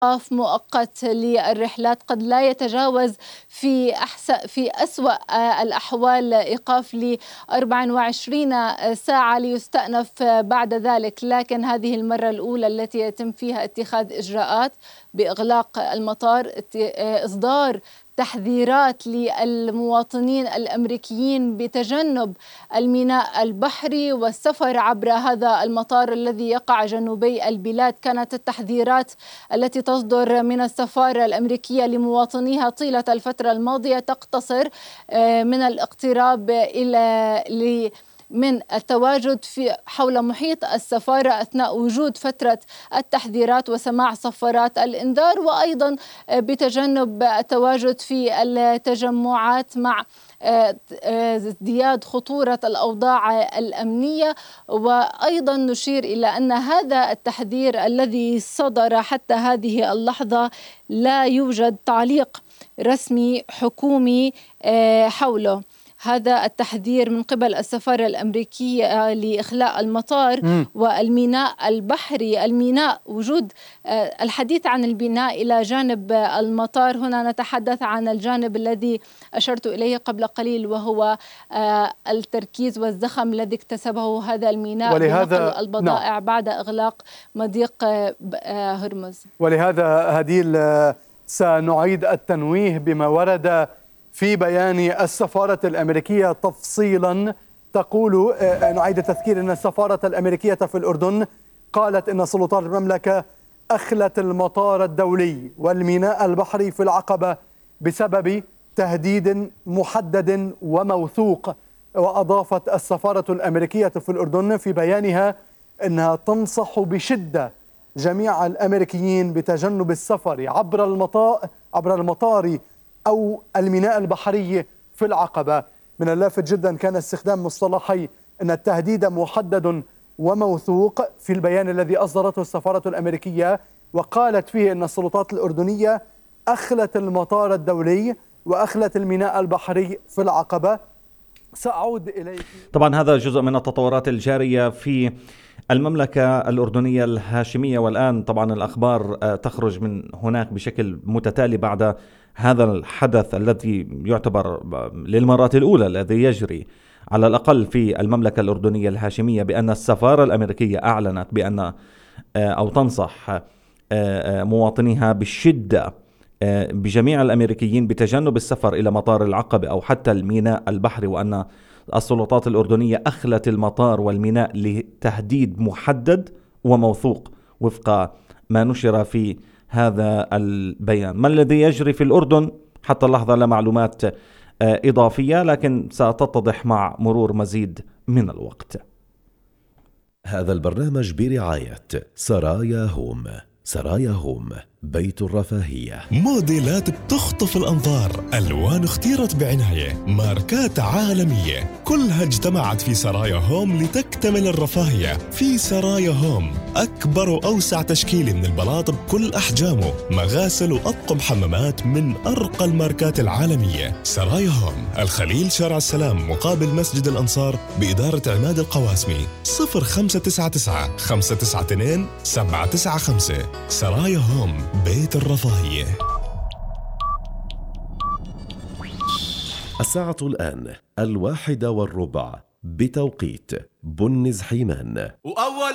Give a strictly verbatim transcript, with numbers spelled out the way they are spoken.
إيقاف مؤقت للرحلات قد لا يتجاوز في أحسن في أسوأ الأحوال إيقاف ل أربع وعشرين ساعة ليستأنف بعد ذلك، لكن هذه المرة الأولى التي يتم فيها اتخاذ إجراءات بإغلاق المطار، إصدار تحذيرات للمواطنين الأمريكيين بتجنب الميناء البحري والسفر عبر هذا المطار الذي يقع جنوبي البلاد. كانت التحذيرات التي تصدر من السفارة الأمريكية لمواطنيها طيلة الفترة الماضية تقتصر من الاقتراب إلى من التواجد في حول محيط السفارة أثناء وجود فترة التحذيرات وسماع صفارات الإنذار، وأيضا بتجنب التواجد في التجمعات مع ازدياد خطورة الأوضاع الأمنية. وأيضا نشير إلى أن هذا التحذير الذي صدر حتى هذه اللحظة لا يوجد تعليق رسمي حكومي حوله. هذا التحذير من قبل السفارة الأمريكية لإخلاء المطار م. والميناء البحري. الميناء وجود الحديث عن البناء إلى جانب المطار، هنا نتحدث عن الجانب الذي أشرت إليه قبل قليل وهو التركيز والزخم الذي اكتسبه هذا الميناء بنقل البضائع نعم. بعد إغلاق مضيق هرمز. ولهذا هديل سنعيد التنويه بما ورد في بيان السفارة الأمريكية تفصيلا. تقول نعيد التذكير أن السفارة الأمريكية في الأردن قالت أن سلطات المملكة أخلت المطار الدولي والميناء البحري في العقبة بسبب تهديد محدد وموثوق. وأضافت السفارة الأمريكية في الأردن في بيانها أنها تنصح بشدة جميع الأمريكيين بتجنب السفر عبر المطار عبر المطار أو الميناء البحري في العقبة. من اللافت جدا كان استخدام مصطلحي أن التهديد محدد وموثوق في البيان الذي أصدرته السفارة الأمريكية، وقالت فيه أن السلطات الأردنية أخلت المطار الدولي وأخلت الميناء البحري في العقبة. سأعود إليك. طبعا هذا جزء من التطورات الجارية في المملكة الأردنية الهاشمية، والآن طبعا الأخبار تخرج من هناك بشكل متتالي بعد هذا الحدث الذي يعتبر للمرة الأولى الذي يجري على الأقل في المملكة الأردنية الهاشمية، بأن السفارة الأمريكية أعلنت بأن أو تنصح مواطنيها بالشدة بجميع الأمريكيين بتجنب السفر إلى مطار العقبة أو حتى الميناء البحري، وأن السلطات الأردنية أخلت المطار والميناء لتهديد محدد وموثوق وفق ما نشر في هذا البيان. ما الذي يجري في الأردن حتى اللحظة لا معلومات إضافية، لكن ستتضح مع مرور مزيد من الوقت. هذا البرنامج برعاية سرايا هوم. سرايا هوم، بيت الرفاهية. موديلات بتخطف الأنظار، ألوان اختيرت بعناية، ماركات عالمية، كلها اجتمعت في سرايا هوم لتكتمل الرفاهية. في سرايا هوم أكبر وأوسع تشكيل من البلاط بكل أحجامه، مغاسل وأطقم حمامات من أرقى الماركات العالمية. سرايا هوم، الخليل، شارع السلام، مقابل مسجد الأنصار، بإدارة عماد القواسمي. صفر خمسة تسعة تسعة خمسة تسعة اثنين سبعة تسعة خمسة. سرايا هوم، بيت الرفاهية. الساعة الآن الواحدة والربع بتوقيت بنز حيمان.